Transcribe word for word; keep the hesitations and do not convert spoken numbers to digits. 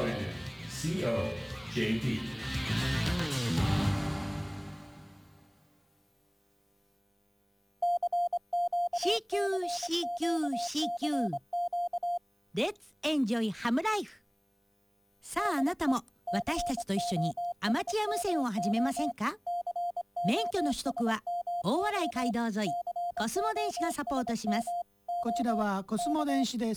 Cardigan シーオージェーピーシーキュー シーキュー シーキュー Let's enjoy ハムライフ。さあ、あなたも私たちと一緒にアマチュア無線を始めませんか？免許の取得は大洗街道沿いコスモ電子がサポートします。 こちらはコスモ電子です。